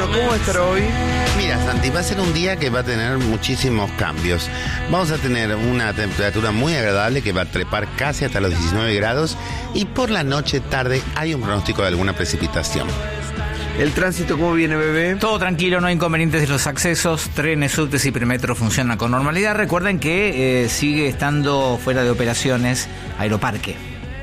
Bueno, ¿cómo va a estar hoy? Mira, Santi, va a ser un día que va a tener muchísimos cambios. Vamos a tener una temperatura muy agradable que va a trepar casi hasta los 19 grados y por la noche tarde hay un pronóstico de alguna precipitación. ¿El tránsito cómo viene, bebé? Todo tranquilo, no hay inconvenientes en los accesos. Trenes, subtes y premetro funcionan con normalidad. Recuerden que sigue estando fuera de operaciones Aeroparque.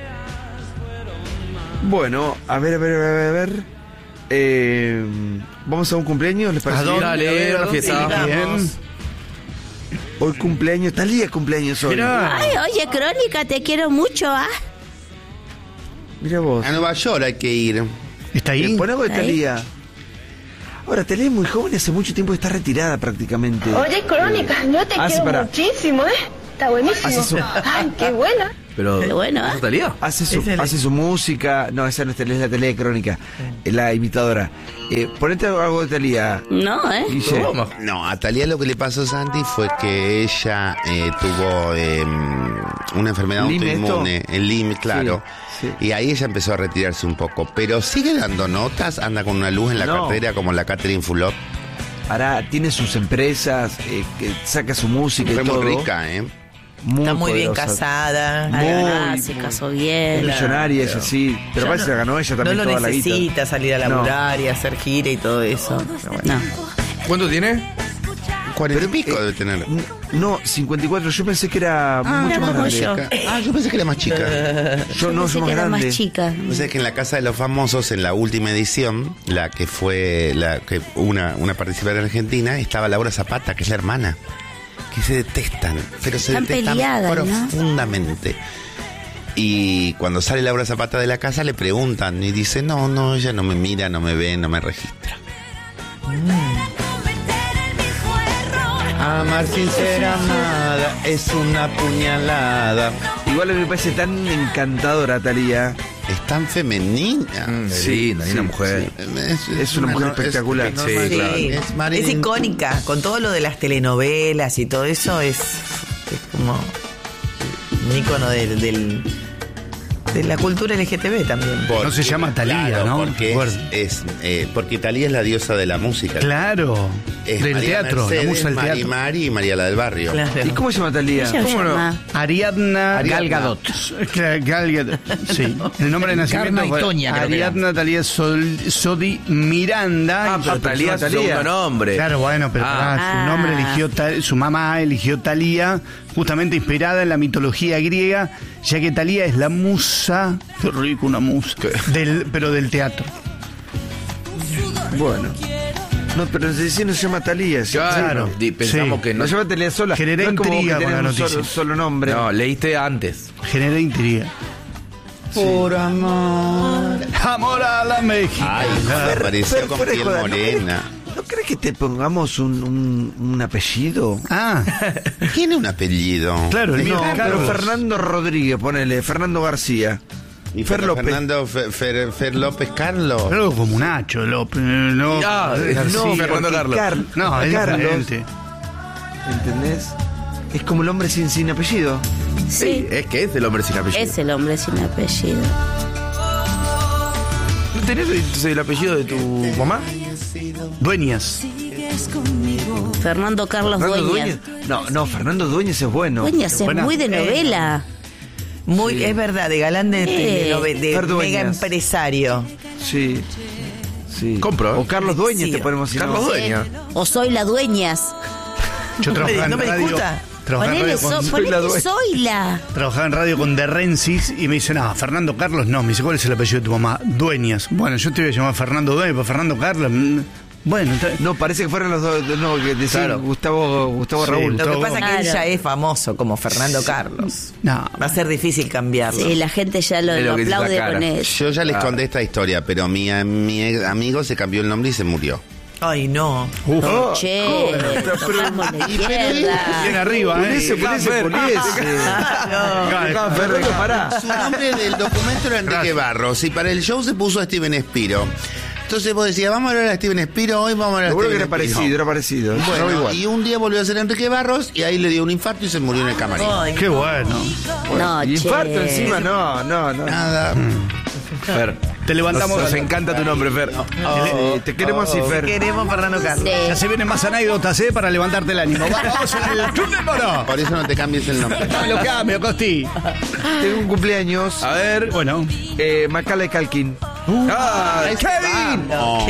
Bueno, a ver. Vamos a un cumpleaños, ¿les parece? Dale, la fiesta. Bien. Hoy cumpleaños, Talía cumpleaños hoy. Mirá. Ay, oye, Crónica, te quiero mucho, ¿ah? Mira vos. A Nueva York hay que ir. ¿Está ahí? Pon algo de Ahí. Talía. Ahora, Talía es muy joven y hace mucho tiempo está retirada prácticamente. Oye, Crónica, yo te quiero pará. muchísimo, ¿eh? Está buenísimo. Hace su- Ay, qué buena. Pero, Qué bueno, ¿eh? ¿Talía? Hace su música. No, esa no es Talía, es la Talía de Crónica. Es la imitadora. Ponete algo de Talía. No, ¿eh? Guille. ¿Cómo? No, a Talía lo que le pasó, Santi, fue que ella tuvo una enfermedad ¿Lyme autoinmune, el Lyme, claro. Sí. Y ahí ella empezó a retirarse un poco. Pero sigue dando notas, anda con una luz en la No. cartera como la Catherine Fulop. Ahora tiene sus empresas, que saca su música Fue y todo. muy rica, ¿eh? Está muy bien poderosa. casada. Ah, se muy- casó Es bien. millonaria, ella sí. Pero Ya parece que la ganó ella también no lo toda la guita. necesita salir a laburar y hacer gira y todo eso. Pero bueno. No. ¿Cuánto tiene? 40 y pico debe tener. No, 54. Yo pensé que era mucho era más como grande. yo. Yo pensé que era más chica. Yo no, Pensé soy más que era grande. más chica. O sea que en la Casa de los Famosos, en la última edición, la que fue una participante argentina, estaba Laura Zapata, que es la hermana, que se detestan, pero se Están detestan peleadas, ¿no? profundamente. Y cuando sale Laura Zapata de la casa le preguntan y dice, no, ella no me mira, no me ve, no me registra. Amar sin ser amada es una puñalada. Igual a mí me parece tan encantadora, Talía. Es tan femenina. Sí, linda sí, mujer. Es una mujer espectacular. Sí, claro. Es icónica. Con todo lo de las telenovelas y todo eso, es como un ícono de la cultura LGTB también. No se llama Thalía, claro, ¿no? Porque Recuerdo. porque Thalía es la diosa de la música. Claro. Es Del María teatro, Mercedes, la musa del teatro. Mari y María la del Barrio. Claro. ¿Y cómo se llama Talía? Ella se ¿Cómo no? llama Ariadna Gal Gadot. Gal Gadot. Sí. El nombre de nacimiento Carna y fue Toña, creo que era. Ariadna Talía Sodi Miranda. pero Talía es Talía. nombre. Claro, bueno, pero pará, su nombre eligió su mamá eligió Talía, justamente inspirada en la mitología griega, ya que Talía es la musa, qué rico una musa, pero del teatro. Bueno. No, pero sí no se llama Talía. ¿sí? Claro. Pensamos Sí. que No no. se llama Talía sola. Generé no es como que intriga con tenés la un noticia. solo nombre. No, leíste antes. Genera intriga. Por amor. Amor a la mexicana. Ay, apareció con fuera de piel joda, morena. ¿No crees que te pongamos un apellido? Ah, Tiene un apellido. claro, el mío No, es pero Carlos. Fernando Rodríguez, ponele, Fernando García. Y Fer López. Fernando Fer López Carlos. Algo como Nacho López. No, García. No, Fernando porque Carlos. No, es Carlos, diferente. ¿entendés? Es como el hombre sin apellido. Sí, Es que es el hombre sin apellido. es el hombre sin apellido. ¿No tenés el apellido de tu mamá? Dueñas. Fernando Carlos ¿Fernando Dueñas. Dueñas? No, Fernando Dueñas es bueno. Dueñas es Buena. muy de novela. Muy, es verdad, de galán de Fer Dueñas. mega empresario. Sí. Sí. Compro, ¿eh? O Carlos Dueñas Sí. te ponemos si Carlos no. Dueñas. O soy la Dueñas. Yo trabajaba No en me radio. discuta. Trabajaba en Ponele, radio con, ponele Zoila. trabajaba en radio con De Rensis y me dice, no, Fernando Carlos no. Me dice, ¿cuál es el apellido de tu mamá? Dueñas. Bueno, yo te voy a llamar Fernando Dueñas, pero Fernando Carlos. Bueno, No, parece que fueron los dos. No, que decían Claro. Gustavo Sí, Raúl. Lo que pasa es que Claro. él ya es famoso como Fernando Carlos. no. Va a ser difícil cambiarlo. Sí, la gente ya lo Es lo que dice la aplaude cara. con eso. Yo ya les conté esta historia, pero mi amigo se cambió el nombre y se murió. Ay, no. Uf. Che, tocamos la izquierda. Bien arriba, ¿eh? Puliese. Fernando, pará. Su nombre del documento era Enrique Barros y para el show se puso a Steven Spiro. Entonces vos decías, vamos a hablar a Steven Spiro, hoy vamos a hablar a Seguro que Steven era Spiro. parecido. Bueno, No igual. y un día volvió a ser Enrique Barros y ahí le dio un infarto y se murió en el camarín. Ay, Qué bueno. No, Y infarto che. encima, no. Nada. Fer, Te levantamos. Nos encanta tu nombre, Fer. Te queremos así, Fer. Queremos Fernando Carlos. Ya se vienen más anécdotas, para levantarte el ánimo. Vamos en el Club del Moro. Por eso no te cambies el nombre. No me lo cambio, Costi. Tengo un cumpleaños. A ver. Bueno. Macaulay Culkin. ¡Kevin!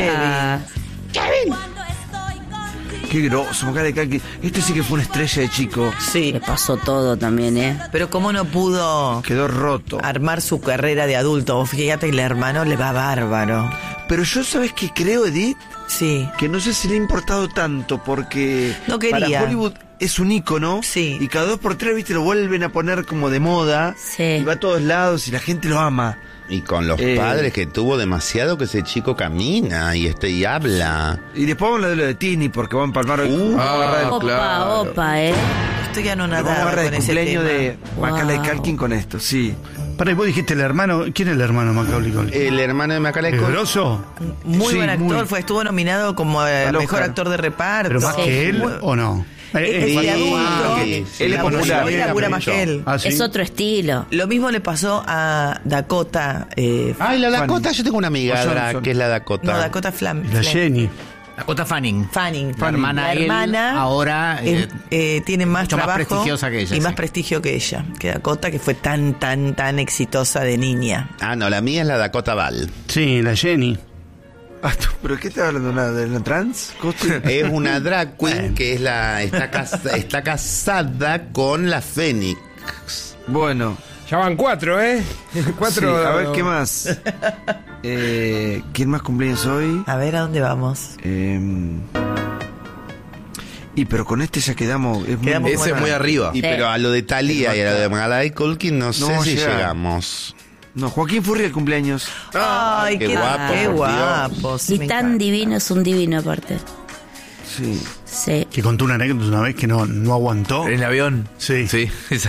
Qué groso, Macaulay Culkin. Este sí que fue una estrella de chico. Sí. Le pasó todo también, ¿eh? Pero cómo no pudo Quedó roto. armar su carrera de adulto. Fíjate que el hermano le va bárbaro. Pero yo, ¿sabes qué creo, Edith? Sí. Que no sé si le ha importado tanto porque No quería. para Hollywood es un ícono. Sí. Y cada 2 por 3, viste, lo vuelven a poner como de moda. Sí. Y va a todos lados y la gente lo ama. Y con los padres que tuvo demasiado que ese chico camina y habla. Y después vamos a hablar de lo de Tini porque vamos a empalmar hoy. Opa, ¿eh? Estoy Vamos a anonadada agarrar con el ese cumpleaños tema. de Macaulay Wow. Culkin con esto, sí. Para, vos dijiste el hermano. ¿Quién es el hermano de Macaulay Culkin? El hermano de Macaulay ¿Es Culkin. grosso? Muy Sí, buen actor, muy. estuvo nominado como Al mejor Oscar. actor de reparto. ¿Pero más que él Muy- o no? Es de adulto. sí, sí, Él es popular. Hoy labura más que él. Ah, ¿sí? Es otro estilo. Lo mismo le pasó a Dakota. Ay, la Dakota, Fanning. yo tengo una amiga O Johnson. que es la Dakota. No, Dakota Flam. La Jenny. Dakota Fanning. Fanning. La hermana, La él, hermana ahora tiene más mucho más trabajo prestigiosa que ella, y sí. más prestigio que ella. Que Dakota, que fue tan exitosa de niña. Ah, no, la mía es la Dakota Val. Sí, la Jenny. Ah, ¿pero qué estás hablando? ¿De la trans? Costi? Es una drag queen que es está casada con la Fénix. Bueno, Ya van 4, ¿eh? 4. sí, a ver, ¿qué más? ¿Quién más cumpleaños hoy? A ver, ¿a dónde vamos? Y pero con este ya quedamos. Quedamos Ese es muy arriba. Y pero a lo de Thalía y a lo de Macaulay Culkin no sé si llega. llegamos. No, Joaquín Furriel cumpleaños. Ay, qué guapo, qué por guapo. sí, Y me tan encanta. divino, es un divino aparte. Sí. Sí. Que contó una anécdota una vez que no aguantó. ¿En el avión? Sí. Sí.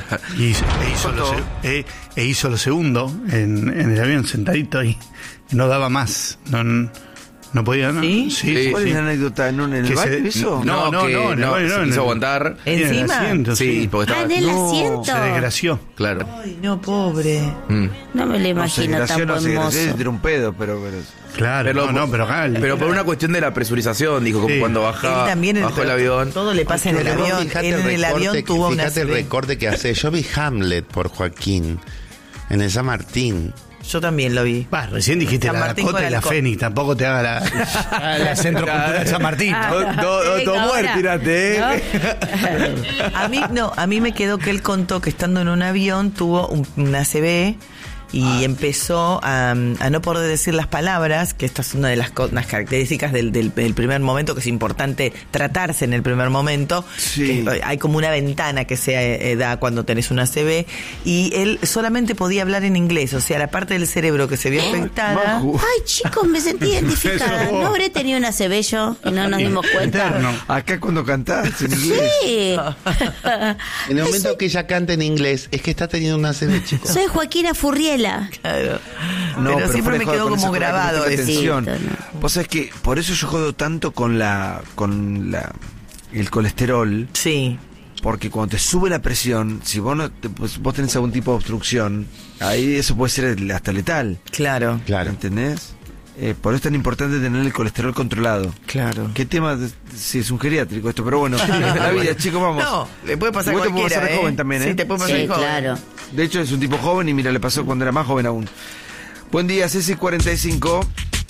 E hizo lo segundo en el avión sentadito y no daba más. No podía, ¿no? ¿Sí? Sí, ¿Cuál sí. es la anécdota? ¿En el Que baño se- eso? No, se quiso aguantar. En el ¿Encima? asiento, Sí, sí. porque Ah, estaba... en el No, asiento. Se desgració. Claro. Ay, no, pobre. Mm. No me lo No se imagino desgració, tan no se buen desgració, se mozo. tiró un pedo, pero Claro, Pero- pero acá... Pero por una cuestión de la presurización, dijo, como Sí. cuando Él bajaba, también bajó el avión. Todo le pasa en el Pero vos avión. fijate Él en el recorte avión tuvo una fíjate el ACV. recorte que hace. Yo vi Hamlet por Joaquín en el San Martín. Yo también lo vi. Bah, recién dijiste San la Martín Dakota con y la alcohol. Fénix, tampoco te haga la Centro Cultural San Martín. Todo muerto, tirate, ¿eh? A mí me quedó que él contó que estando en un avión tuvo una ACV y empezó a no poder decir las palabras, que esta es una de las características del primer momento, que es importante tratarse en el primer momento. Sí. Que hay como una ventana que se da cuando tenés una ACV, y él solamente podía hablar en inglés, o sea, la parte del cerebro que se vio afectada. Maju. Ay, chicos, me sentí identificada. Eso. ¿No habré tenido una cebello y no nos dimos cuenta? Eterno. Acá cuando cantás en inglés. Sí. En el momento que ella canta en inglés, es que está teniendo una ACV, chicos. Soy Joaquina Furriela. Claro. No, pero siempre fuera me de joda, quedó con como esa cosa que grabado presta eso. atención. Sí, Vos sabés que por eso yo jodo tanto con el colesterol, Sí. porque cuando te sube la presión, si vos vos tenés algún tipo de obstrucción, ahí eso puede ser hasta letal. Claro. Claro. ¿Entendés? Por eso es tan importante tener el colesterol controlado. Claro. ¿Qué tema? Si es un geriátrico esto, pero bueno, la vida, chicos, vamos. No, le puede pasar a Igual te puede cualquiera, pasar de joven también, ¿eh? Sí, te puede pasar Sí, de joven. claro. De hecho, es un tipo joven y mira, le pasó cuando era más joven aún. Buen día, Ceci 45.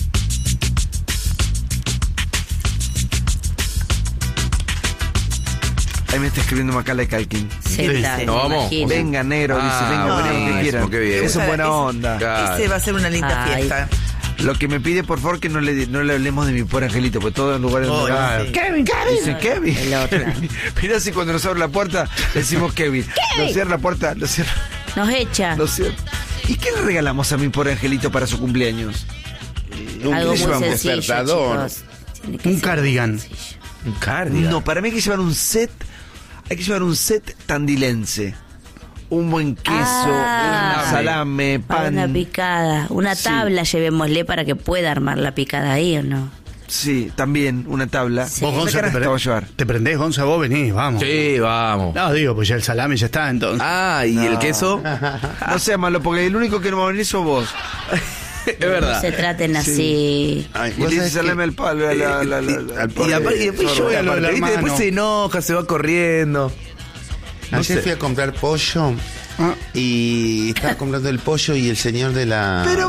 Ahí me está escribiendo Macaulay Culkin. Sí, Sí. claro, ¿No me vamos? imagino. Venga, negro, dice, venga, Ah, bueno, lo que buenísimo, quieran. qué bien. Eso es buena onda. Claro. Ese va a ser una linda Ay. fiesta. Lo que me pide, por favor, que no le hablemos de mi pobre angelito, porque todo en lugares Oh, donde sí. Kevin. Dice Kevin. El otro. Mirá si cuando nos abre la puerta le decimos Kevin. Nos cierra la puerta, lo cierra. Nos echa. Lo cierra. ¿Y qué le regalamos a mi pobre angelito para su cumpleaños? Algo muy un sencillo, despertador. chicos. Tiene que Un ser cardigan. sencillo. Un cardio. No, para mí hay que llevar un set. Hay que llevar un set tandilense. Un buen queso, Ah. un salame, Para pan. una picada. Una Sí. tabla llevémosle para que pueda armar la picada ahí, ¿o no? Sí, también una tabla. Sí. Vos, ¿Qué Gonza, canasta voy a llevar? te prendés, Gonza, vos venís, vamos. Sí, vamos. No, digo, pues ya el salame ya está, entonces. Ah, ¿y el queso? No sea malo, porque el único que no va a venir sos vos. Es verdad. No se traten así. Ay, Y vos le dice sabés que- salame al palo. al Y después yo lo del hermano. después se enoja, se va corriendo. No Ayer sé. fui a comprar pollo y estaba comprando el pollo y el señor de la... El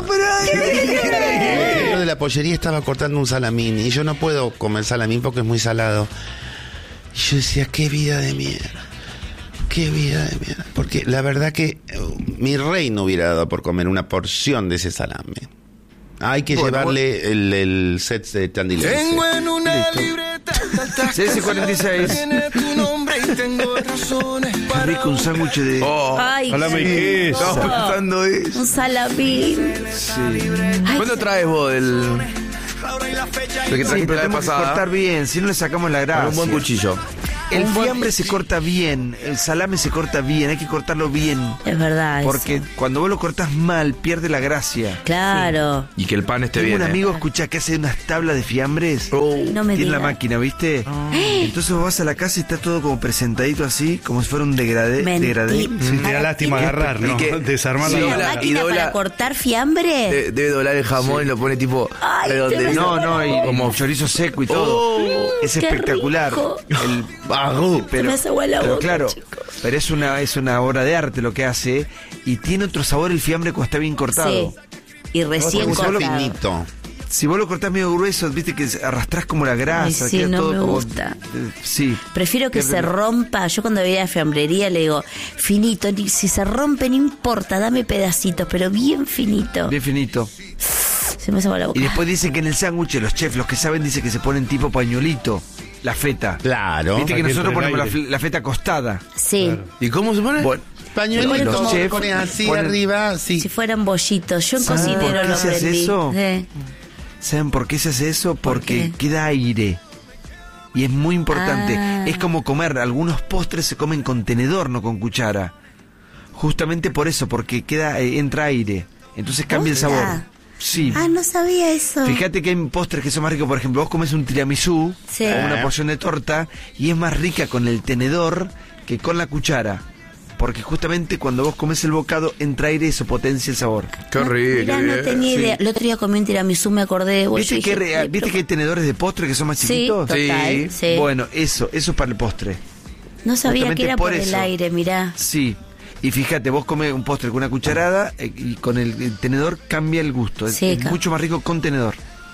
señor de la pollería estaba cortando un salamín y yo no puedo comer salamín porque es muy salado. Y yo decía, qué vida de mierda. Qué vida de mierda. Porque la verdad que mi rey no hubiera dado por comer una porción de ese salame. Hay que llevarle el set de tandilense. en una libreta 6:46. tu nombre y tengo razones Qué rico un sándwich de... Oh, Ay, Salame y queso. estaba pensando eso. un salamín. Sí. ¿Cuándo traes vos el que Sí, trajiste pero la vez tenemos que pasada? cortar bien, si no le sacamos la Con grasa. un buen cuchillo. El fiambre se corta bien, el salame se corta bien, hay que cortarlo bien. Es verdad. Porque eso. cuando vos lo cortás mal, pierde la gracia. Claro. Y que el pan esté Tengo bien. un amigo, escucha, que hace unas tablas de fiambres. No me Tiene la digas. máquina, ¿viste? Entonces vos vas a la casa y está todo como presentadito así, como si fuera un degradé. Mentira. Sí, te da lástima agarrar, ¿no? Y que- Desarmar Sí, la ¿Una dobla- tabla. máquina y dobla- para cortar fiambre? Debe doblar el jamón y lo pone tipo. Ay, redonde- te No, no, y Como- como chorizo seco y todo. Es qué espectacular. rico. El Bajú. Se me hace agua la pero boca, claro, chicos. pero es una obra de arte lo que hace y tiene otro sabor el fiambre cuando está bien cortado. Sí. Y recién Porque solo cortado. Finito. Si vos lo cortás medio grueso, viste que arrastrás como la grasa. Ay, sí, queda no todo me como- gusta. Sí. Prefiero que Qué se rico. rompa. Yo cuando veía fiambrería le digo, finito, si se rompe no importa, dame pedacitos, pero bien finito. Bien finito. Se me hace agua la boca. Y después dicen que en el sándwich, los chefs, los que saben, dicen que se ponen tipo pañuelito. La feta. Claro. Viste que Para que nosotros entre el ponemos aire. la feta acostada. Sí, ¿Y cómo se pone? Bueno, Pañuelito, los chefs pones así ponen- arriba, sí. si fueran bollitos. Yo en ¿Saben por cocinero qué lo se hace aprendí. eso? Sí. ¿Saben por qué se hace eso? Porque qué? queda aire. Y es muy importante. Ah. Es como comer. Algunos postres se comen con tenedor, no con cuchara. Justamente por eso, porque entra aire. Entonces cambia el ¿Posta? sabor. Sí. Ah, no sabía eso. Fíjate que hay postres que son más ricos. Por ejemplo, vos comes un tiramisú Sí. o una porción de torta y es más rica con el tenedor que con la cuchara. Porque justamente cuando vos comes el bocado entra aire y eso potencia el sabor. Qué rico. Mirá, no tenía idea. El otro día comí un tiramisú, me acordé de vos. ¿Viste Yo que, dije, ay, ¿Viste que hay tenedores de postre que son más Sí, chiquitos? total, sí. Bueno, eso es para el postre. No sabía justamente que era por por el eso. aire, mirá. Sí. Y fíjate, vos comes un postre con una cucharada y con el tenedor cambia el gusto. Sí, Es mucho más rico con tenedor.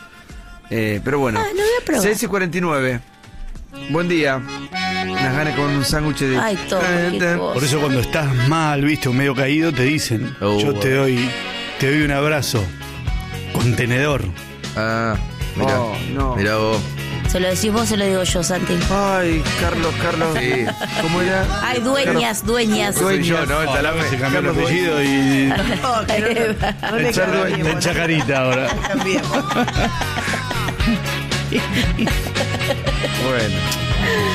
Pero bueno. Ah, lo voy a probar. 6:49. Buen día. Unas ganas con un sándwich de... Ay, todo, qué cosa. Por eso cuando estás mal, viste, o medio caído, te dicen, yo te doy un abrazo. Contenedor. Ah, mira. Oh, no. Mira vos. ¿Se lo decís vos o se lo digo yo, Santi? Ay, Carlos. Sí. ¿Cómo era? Ay, dueñas. Soy yo, ¿no? El salame. Se cambió el Carlos apellido y No, que no le Echar cambiemos, está en Chacarita ahora. no cambiemos. Bueno.